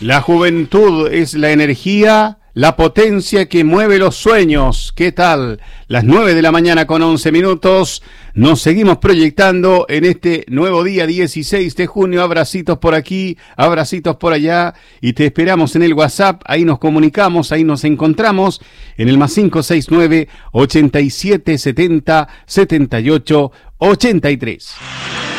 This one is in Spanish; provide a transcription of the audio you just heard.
La juventud es la energía, la potencia que mueve los sueños. ¿Qué tal? Las 9 de la mañana con 11 minutos. Nos seguimos proyectando en este nuevo día 16 de junio. Abracitos por aquí, abracitos por allá. Y te esperamos en el WhatsApp. Ahí nos comunicamos, ahí nos encontramos. En el más 569 8770 78 83.